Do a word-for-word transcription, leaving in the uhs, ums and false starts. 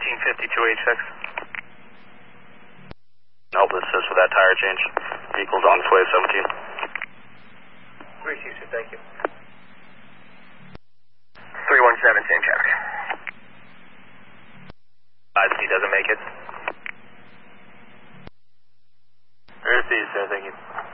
thirteen fifty-two H six. Help assist with that tire change. Vehicle's on its way, seventeen. Appreciate it, thank you. three one seven, same traffic. five C doesn't make it. Received, sir, thank you.